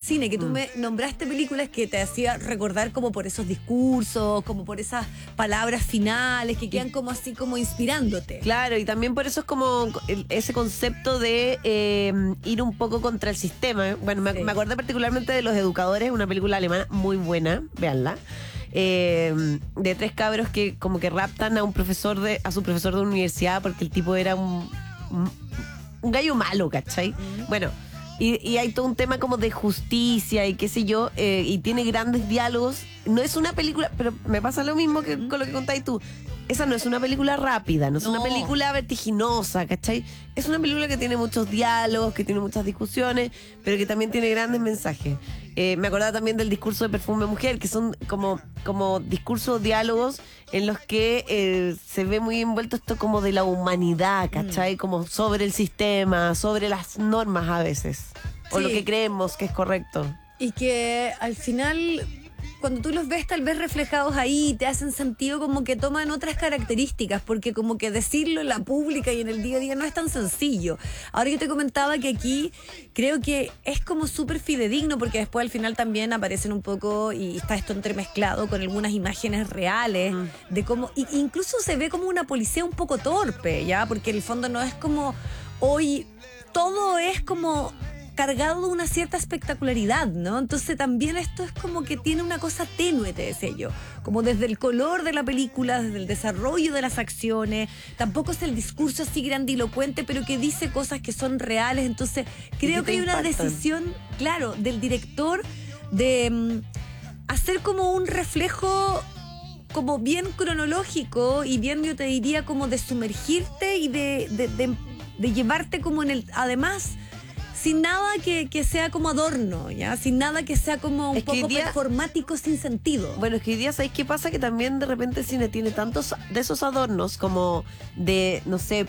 cine, que tú me nombraste películas que te hacía recordar como por esos discursos, como por esas palabras finales que quedan como así como inspirándote. Claro, y también por eso es como ese concepto de ir un poco contra el sistema. Bueno, me acordé particularmente de Los Educadores, una película alemana muy buena, véanla. De 3 cabros que como que raptan a su profesor de universidad porque el tipo era un gallo malo, ¿cachai? Bueno, y hay todo un tema como de justicia y qué sé yo, y tiene grandes diálogos. No es una película, pero me pasa lo mismo que con lo que contáis tú. Esa no es una película rápida, no es una película vertiginosa, ¿cachai? Es una película que tiene muchos diálogos, que tiene muchas discusiones, pero que también tiene grandes mensajes. Me acordaba también del discurso de Perfume Mujer, que son como discursos, diálogos en los que se ve muy envuelto esto como de la humanidad, ¿cachai? Como sobre el sistema, sobre las normas a veces, o lo que creemos que es correcto. Y que al final, cuando tú los ves tal vez reflejados ahí, te hacen sentido, como que toman otras características, porque como que decirlo en la pública y en el día a día no es tan sencillo. Ahora yo te comentaba que aquí creo que es como súper fidedigno, porque después al final también aparecen un poco, y está esto entremezclado con algunas imágenes reales, de cómo, incluso se ve como una policía un poco torpe, ¿ya? Porque en el fondo no es como hoy, todo es como cargado de una cierta espectacularidad, ¿no? Entonces también esto es como que tiene una cosa tenue, te decía yo, como desde el color de la película, desde el desarrollo de las acciones. Tampoco es el discurso así grandilocuente, pero que dice cosas que son reales. Entonces creo que hay una decisión, claro, del director de hacer como un reflejo como bien cronológico y bien, yo te diría, como de sumergirte y de llevarte como en el, además, sin nada que sea como adorno, ¿ya? Sin nada que sea como un poco performático sin sentido. Bueno, es que hoy día, ¿sabes qué pasa? Que también de repente el cine tiene tantos de esos adornos como de, no sé,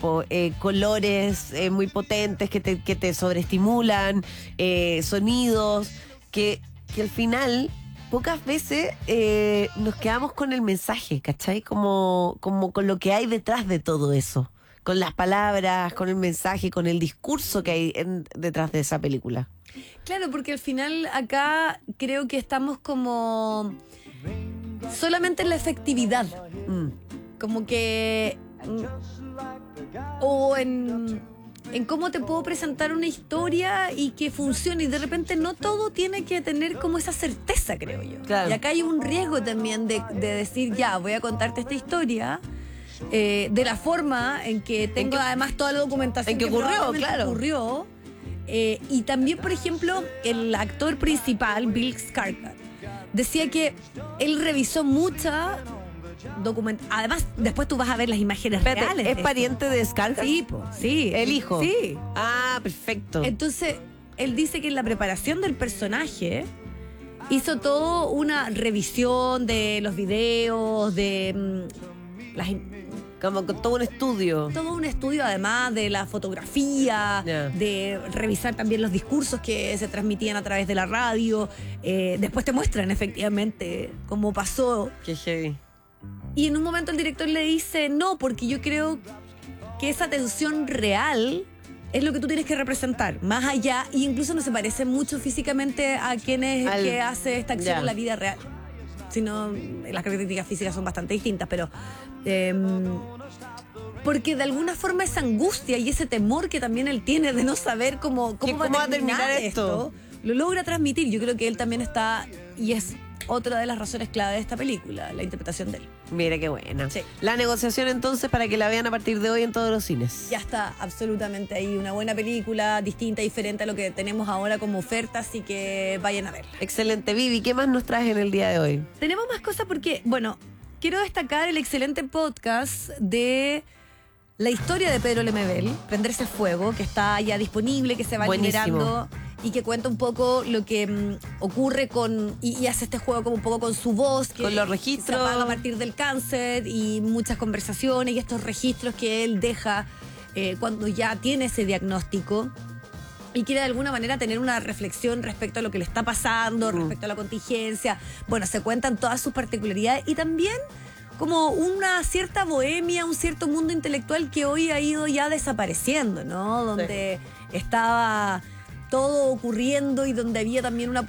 colores muy potentes que te sobreestimulan, sonidos, que al final pocas veces nos quedamos con el mensaje, ¿cachai? Como con lo que hay detrás de todo eso. Con las palabras, con el mensaje, con el discurso que hay detrás de esa película. Claro, porque al final acá creo que estamos como solamente en la efectividad. Como que o en cómo te puedo presentar una historia y que funcione, y de repente no todo tiene que tener como esa certeza, creo yo. Claro. Y acá hay un riesgo también de decir, ya, voy a contarte esta historia de la forma en que tengo además toda la documentación en que ocurrió, claro. Ocurrió. Y también, por ejemplo, el actor principal, Bill Skarsgård, decía que él revisó mucha documentación. Además, después tú vas a ver las imágenes reales. ¿Es pariente de Skarsgård? Sí, sí. ¿El hijo? Sí. Ah, perfecto. Entonces, él dice que en la preparación del personaje hizo todo una revisión de los videos, de como con todo un estudio. Todo un estudio, además de la fotografía, de revisar también los discursos que se transmitían a través de la radio. Después te muestran efectivamente cómo pasó. Qué heavy. Y en un momento el director le dice, no, porque yo creo que esa tensión real es lo que tú tienes que representar, más allá, y incluso no se parece mucho físicamente a quien es el que hace esta acción en la vida real. Sino las características físicas son bastante distintas, pero porque de alguna forma esa angustia y ese temor que también él tiene de no saber cómo va a terminar esto, lo logra transmitir. Yo creo que él también está, y es otra de las razones clave de esta película, la interpretación de él. Mira qué buena. Sí. La negociación entonces para que la vean a partir de hoy en todos los cines. Ya está absolutamente ahí, una buena película, distinta, diferente a lo que tenemos ahora como oferta, así que vayan a verla. Excelente. Vivi, ¿qué más nos traes en el día de hoy? Tenemos más cosas porque, bueno, quiero destacar el excelente podcast de la historia de Pedro Lemebel, Prenderse Fuego, que está ya disponible, que se va liberando y que cuenta un poco lo que ocurre con y hace este juego como un poco con su voz, que con los registros se apaga a partir del cáncer, y muchas conversaciones y estos registros que él deja cuando ya tiene ese diagnóstico y quiere de alguna manera tener una reflexión respecto a lo que le está pasando, respecto a la contingencia. Bueno, se cuentan todas sus particularidades y también como una cierta bohemia, un cierto mundo intelectual que hoy ha ido ya desapareciendo, ¿no? Donde estaba todo ocurriendo y donde había también una